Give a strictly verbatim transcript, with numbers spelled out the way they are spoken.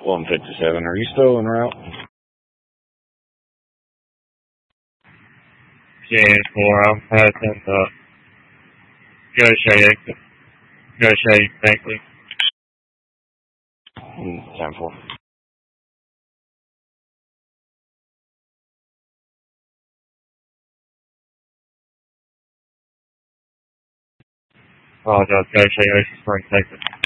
one fifty-seven, are you still en route? J N four, I'm passing the Goshay exit. Goshay Bankley. ten four. Apologize, Goshay Ocean Springs exit.